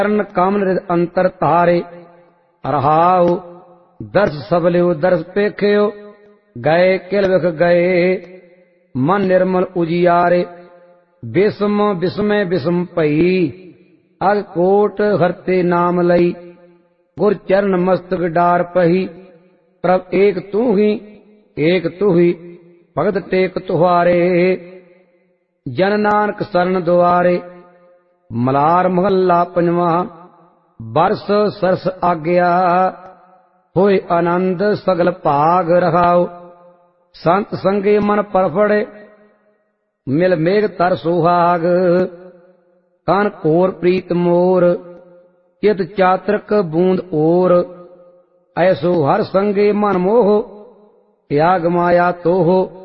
चरण कमल हृद अंतर तारे। रहाउ दर्श सबलियो दर्श पेख्यो, गए किल विख गए मन निर्मल उजियारे। बिस्म बिस्मय बिस्म भई, अग कोट हरते नाम लई। गुर चरण मस्तक डार पही, प्रभ एक तू ही भगत टेक तुहारे। जन नानक सरन दुआरे। मलार महला पंजवा। बरस सरस आग्या, होए आनंद सगल भाग। रहाओ संत संगे मन परफड़े, मिल मेघ तर सुहाग। कान कोर प्रीत मोर, चित चातृक बूंद ओर। ऐसो हर संगे मन मोह, त्याग माया तोह।